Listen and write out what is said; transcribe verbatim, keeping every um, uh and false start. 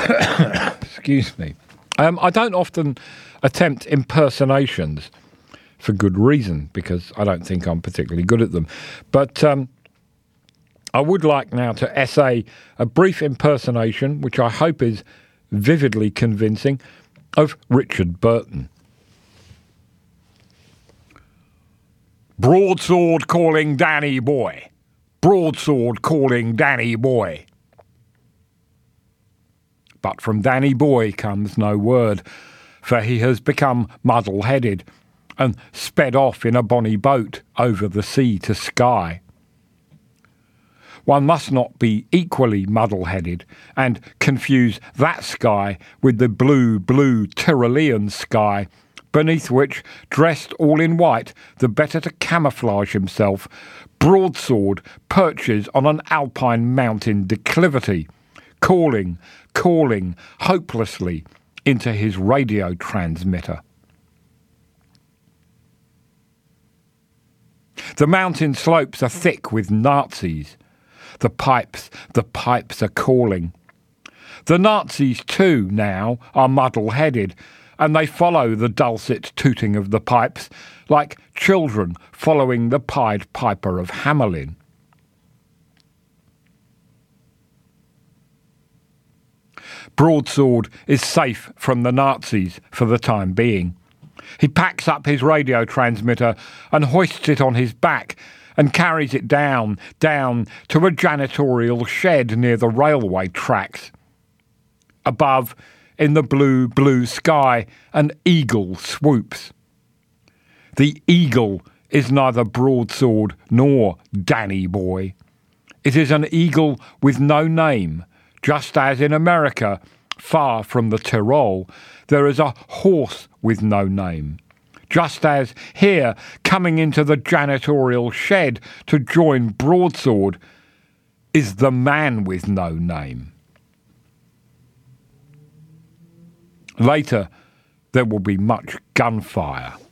Excuse me. Um, I don't often attempt impersonations for good reason, because I don't think I'm particularly good at them. But um, I would like now to essay a brief impersonation, which I hope is vividly convincing, of Richard Burton. Broadsword calling Danny boy. Broadsword calling Danny boy. But from Danny boy comes no word, for he has become muddle-headed and sped off in a bonny boat over the sea to Skye. One must not be equally muddle-headed and confuse that sky with the blue, blue Tyrolean sky, beneath which, dressed all in white, the better to camouflage himself, Broadsword perches on an alpine mountain declivity, calling, calling hopelessly into his radio transmitter. The mountain slopes are thick with Nazis. The pipes, the pipes are calling. The Nazis, too, now, are muddle-headed, and they follow the dulcet tooting of the pipes like children following the Pied Piper of Hamelin. Broadsword is safe from the Nazis for the time being. He packs up his radio transmitter and hoists it on his back and carries it down, down to a janitorial shed near the railway tracks. Above, in the blue, blue sky, an eagle swoops. The eagle is neither Broadsword nor Danny boy. It is an eagle with no name, just as in America, far from the Tyrol, there is a horse with no name. Just as here, coming into the janitorial shed to join Broadsword, is the man with no name. Later, there will be much gunfire.